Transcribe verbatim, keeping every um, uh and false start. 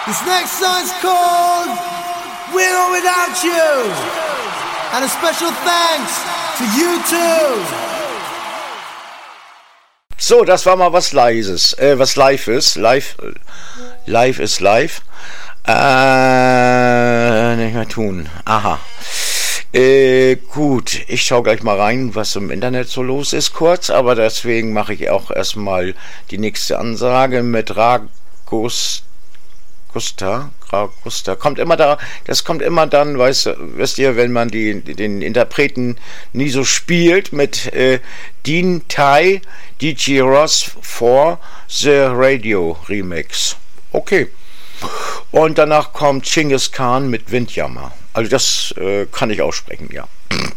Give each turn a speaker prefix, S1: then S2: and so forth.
S1: This next song's called With or Without You. And a special thanks to you too.
S2: So, das war mal was Leises, äh, was live ist. Live, live ist live. Äh, nicht mehr tun. Aha. Äh, gut, ich schaue gleich mal rein, was im Internet so los ist, kurz, aber deswegen mache ich auch erstmal die nächste Ansage mit Ragust. Gusta, Gusta, kommt immer da, das kommt immer dann, weißt, wisst ihr, wenn man die, den Interpreten nie so spielt, mit äh, Dean Tai, D J Ross for the Radio Remix. Okay. Und danach kommt Genghis Khan mit Windjammer. Also das äh, kann ich aussprechen, ja.